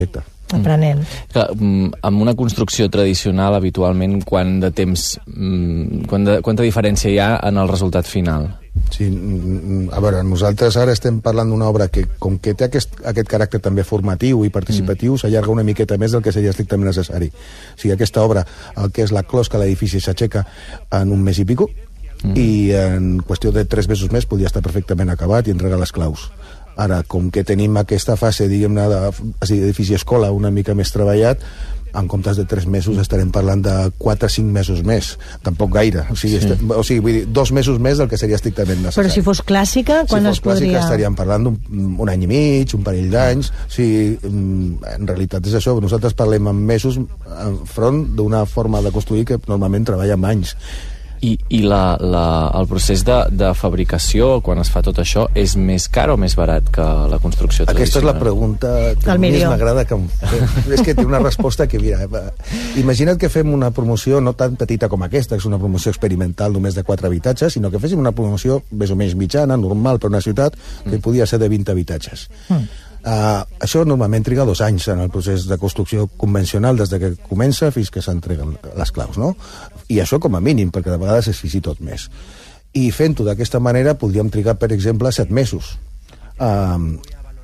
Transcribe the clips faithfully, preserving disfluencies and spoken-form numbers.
aprenent. Que, amb una construcció tradicional, habitualment, quant de temps, quant de, quanta diferència hi ha en el resultat final? Sí, a veure, nosaltres ara estem parlant d'una obra que, com que té aquest, aquest caràcter també formatiu i participatiu, mm. s'allarga una miqueta més del que seria estrictament necessari. O sigui, aquesta obra, el que és la closca, l'edifici, s'aixeca en un mes i pico, mm. i en qüestió de tres mesos més podria estar perfectament acabat i entregar les claus. Ara, com que tenim aquesta fase, diguem-ne, d'edifici escola una mica més treballat, en comptes de tres mesos estarem parlant de quatre o cinc mesos més, tampoc gaire, o sigui, sí. estem, o sigui vull dir, dos mesos més del que seria estrictament necessari. Però si fos clàssica, quan si es podria... Si fos clàssica estaríem parlant d'un un any i mig, un parell d'anys, o sigui, en realitat és això, nosaltres parlem en mesos enfront d'una forma de construir que normalment treballa en anys. I, i la, la, el procés de, de fabricació, quan es fa tot això, és més car o més barat que la construcció tradicional? Aquesta és la pregunta que més m'agrada que em fem. És que té una resposta que, mira, imagina't que fem una promoció no tan petita com aquesta, que és una promoció experimental només de quatre habitatges, sinó que féssim una promoció més o menys mitjana, normal per una ciutat, que mm. podia ser de vint habitatges. Mm. Uh, això normalment triga dos anys en el procés de construcció convencional, des de que comença fins que s'entreguen les claus, no? I això com a mínim, perquè de vegades és fins i tot més. I fent-ho d'aquesta manera podríem trigar, per exemple, set mesos. Uh,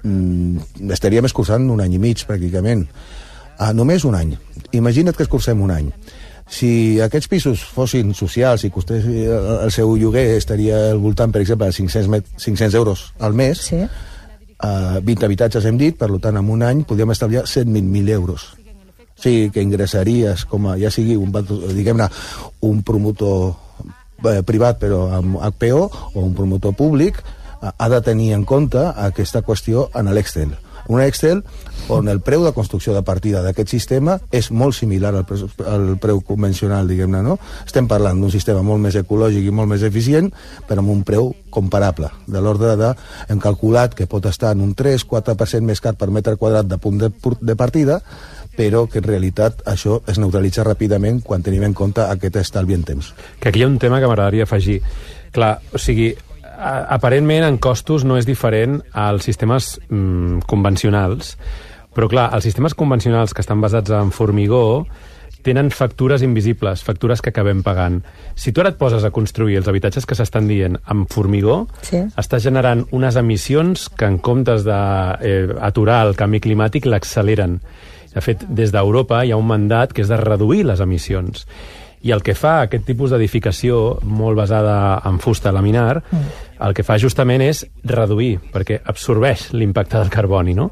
mm, estaríem escurçant un any i mig, pràcticament. Uh, només un any. Imagina't que escurcem un any. Si aquests pisos fossin socials i costés el seu lloguer estaria al voltant, per exemple, de cinc-cents euros al mes, sí. Uh, vint habitatges hem dit, per tant en un any podríem establir cent vint mil euros. O sigui que ingressaries com a, ja sigui un, diguem-ne, un promotor eh, privat però amb H P O o un promotor públic, uh, ha de tenir en compte aquesta qüestió en l'Excel. Un Excel on el preu de construcció de partida d'aquest sistema és molt similar al preu, al preu convencional, diguem-ne, no? Estem parlant d'un sistema molt més ecològic i molt més eficient, però amb un preu comparable, de l'ordre de... Hem calculat que pot estar en un tres quatre per cent més car per metre quadrat de punt de, de partida, però que en realitat això es neutralitza ràpidament quan tenim en compte aquest estalvi en temps. Que aquí hi ha un tema que m'agradaria afegir. Clar, o sigui, aparentment en costos no és diferent als sistemes mm, convencionals, però clar, els sistemes convencionals que estan basats en formigó tenen factures invisibles, factures que acabem pagant. Si tu ara et poses a construir els habitatges que s'estan dient amb formigó, sí. estàs generant unes emissions que en comptes d'aturar eh, el canvi climàtic l'acceleren. De fet, des d'Europa hi ha un mandat que és de reduir les emissions. I el que fa aquest tipus d'edificació molt basada en fusta laminar, mm. el que fa justament és reduir, perquè absorbeix l'impacte del carboni, no?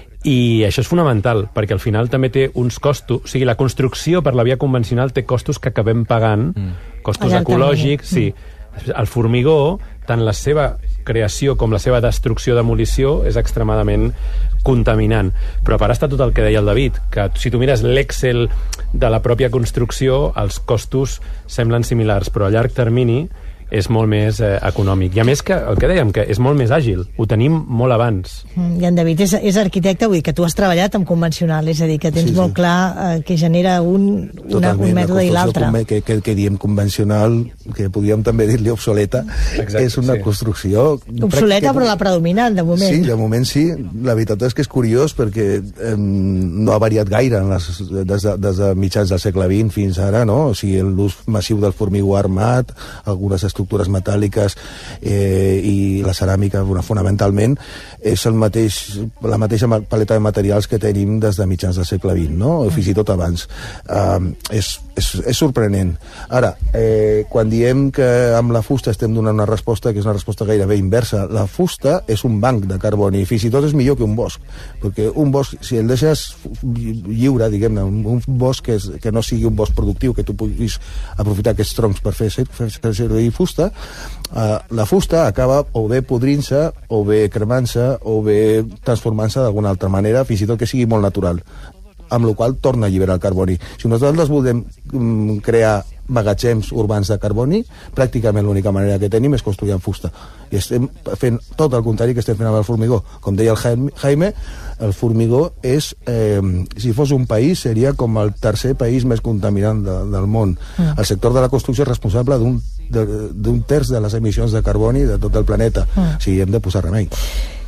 I això és fonamental, perquè al final també té uns costos... O sigui, la construcció per la via convencional té costos que acabem pagant, mm. costos ecològics, sí. Mm. El formigó, tant la seva creació com la seva destrucció, demolició, és extremadament contaminant. Però a part està tot el que deia el David, que si tu mires l'Excel de la pròpia construcció, els costos semblen similars, però a llarg termini és molt més eh, econòmic. I a més, que el que dèiem, que és molt més àgil. Ho tenim molt abans. Mm, I en David és, és arquitecte, vull dir que tu has treballat amb convencional, és a dir, que tens sí, sí. molt clar eh, que genera un, una, un mètode i l'altre. Que, que, que diem convencional, que podríem també dir-li obsoleta, Exacte, és una sí. construcció... Obsoleta, que... però la predominant, de moment. Sí, de moment sí. La veritat és que és curiós perquè eh, no ha variat gaire en les, des, de, des de mitjans del segle vint fins ara, no? O sigui, l'ús massiu del formigó armat, algunes estructures estructures metàl·liques eh, i la ceràmica fonamentalment és el mateix, la mateixa paleta de materials que tenim des de mitjans del segle vint, no? O fins i tot abans. Uh, és, és, és sorprenent. Ara, eh, quan diem que amb la fusta estem donant una resposta que és una resposta gairebé inversa, la fusta és un banc de carboni, fins i tot és millor que un bosc, perquè un bosc, si el deixes lliure, diguem-ne, un, un bosc que, és, que no sigui un bosc productiu, que tu puguis aprofitar aquests troncs per fer, fer, fer servir fusta, uh, la fusta acaba o bé podrint-se, o bé cremant-se, o bé transformant-se d'alguna altra manera, fins i tot que sigui molt natural, amb la qual torna a alliberar el carboni. Si nosaltres volem um, crear magatzems urbans de carboni, pràcticament l'única manera que tenim és construir amb fusta. I estem fent tot el contrari que estem fent amb el formigó. Com deia el Jaime, el formigó és, eh, si fos un país, seria com el tercer país més contaminant de, del món. Mm. El sector de la construcció és responsable d'un d'un terç de les emissions de carboni de tot el planeta. Mm. O sigui, hem de posar remei.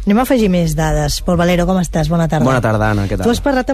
Anem a afegir més dades. Pol Valero, com estàs? Bona tarda. Bona tarda, Anna, què tal? Tu has parlat amb